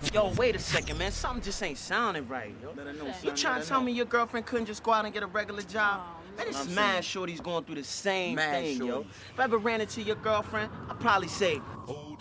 Yo, wait a second, man. Something just ain't sounding right, yo. You trying to tell me your girlfriend couldn't just go out and get a regular job? Man, it's mad shorty's going through the same thing, yo. If I ever ran into your girlfriend, I'd probably say,